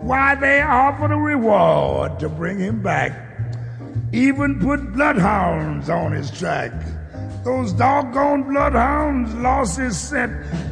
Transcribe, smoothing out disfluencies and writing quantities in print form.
Why, they offered a reward to bring him back. Even put bloodhounds on his track. Those doggone bloodhounds lost his scent